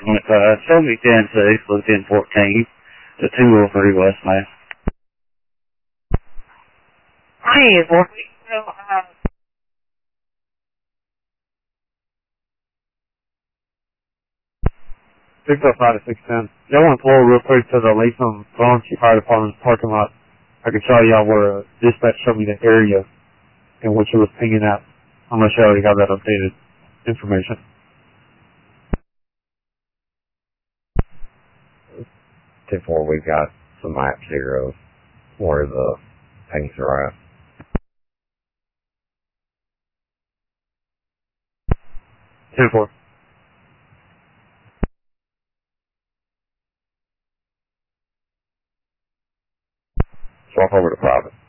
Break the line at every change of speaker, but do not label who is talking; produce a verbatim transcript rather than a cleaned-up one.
twenty-five. Show me ten six, look ten fourteen to two oh three West Main.
Hey, boy. So, uh,
six oh five to six ten. Y'all want to pull real quick to the Latham Volunteer Fire Department's parking lot. I can show y'all where uh, dispatch showed me the area in which it was pinging at, unless you already have that updated information.
ten four, we've got some map zeros where the pings are at.
ten four.
Swap over to private.